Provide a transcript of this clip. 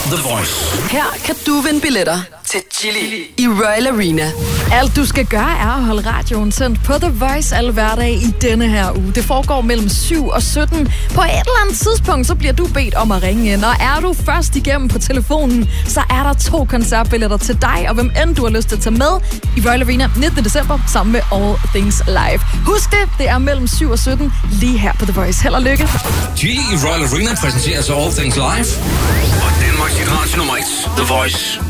The Voice. Her kan du vinde billetter til Chili i Royal Arena. Alt du skal gøre er at holde radioen sendt på The Voice alle hverdage i denne her uge. Det foregår mellem 7 og 17. På et eller andet tidspunkt, så bliver du bedt om at ringe ind. Og er du først igennem på telefonen, så er der 2 koncertbilletter til dig, og hvem end du har lyst til at tage med i Royal Arena 19. december sammen med All Things Live. Husk det er mellem 7 og 17 lige her på The Voice. Held og lykke. Chili i Royal Arena præsenteres af All Things Live. Og Danmarks Radio nummer 1, The Voice.